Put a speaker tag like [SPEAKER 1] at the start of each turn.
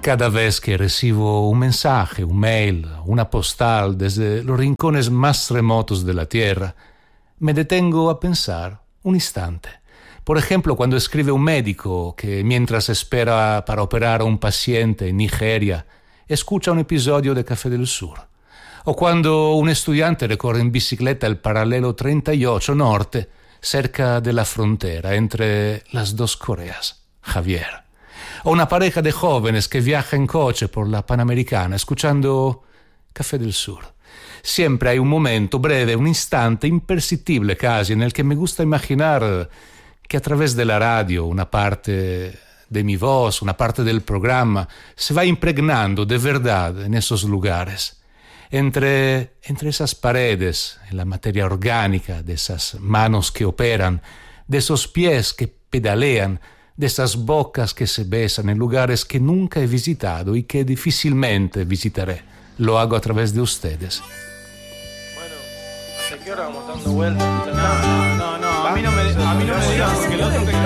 [SPEAKER 1] Cada vez que recibo un mensaje, un mail, una postal desde los rincones más remotos de la Tierra, me detengo a pensar un instante. Por ejemplo, cuando escribe un médico que mientras espera para operar a un paciente en Nigeria, escucha un episodio de Café del Sur. O cuando un estudiante recorre en bicicleta el paralelo 38 Norte, cerca de la frontera entre las dos Coreas, Javier. O una pareja de jóvenes que viaja en coche por la Panamericana escuchando Café del Sur. Siempre hay un momento breve, un instante imperceptible casi, en el que me gusta imaginar que a través de la radio una parte de mi voz, una parte del programa, se va impregnando de verdad en esos lugares. Entre esas paredes, en la materia orgánica, de esas manos que operan, de esos pies que pedalean, de esas bocas que se besan en lugares que nunca he visitado y que difícilmente visitaré. Lo hago a través de ustedes.
[SPEAKER 2] Bueno, ¿hasta qué hora vamos dando vueltas? No, a mí no me digas porque el otro te